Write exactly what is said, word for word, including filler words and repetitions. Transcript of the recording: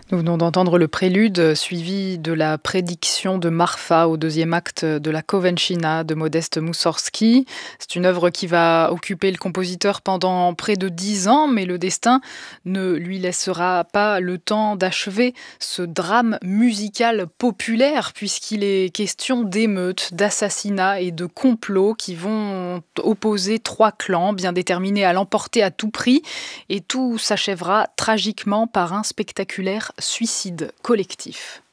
Nous venons d'entendre le prélude suivi de la prédiction de Marfa au deuxième acte de la Covencina de Modeste Moussorgsky. C'est une œuvre qui va occuper le compositeur pendant près de dix ans, mais le destin ne lui laissera pas le temps d'achever ce drame musical populaire puisqu'il est question d'émeutes, d'assassinats et de complots qui vont opposer trois clans bien déterminés à l'emporter à tout prix et tout s'achèvera tragiquement par un spectaculaire suicide collectif.